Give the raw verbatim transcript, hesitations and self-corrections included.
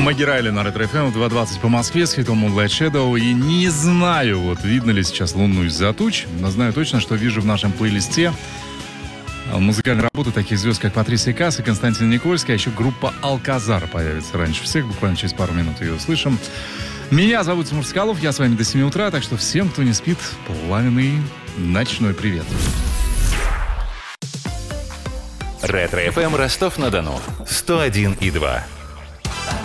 Мэгги Райли на Ретро эф эм в два двадцать по Москве с хитом Moonlight Shadow. И не знаю, вот видно ли сейчас Луну из-за туч, но знаю точно, что вижу в нашем плейлисте музыкальные работы таких звезд, как Патрисия Касс и Константин Никольский, а еще группа «Алказар» появится раньше всех, буквально через пару минут ее услышим. Меня зовут Тимур Соколов, я с вами до семи утра, так что всем, кто не спит, пламенный ночной привет. Ретро эф эм Ростов-на-Дону сто один и два.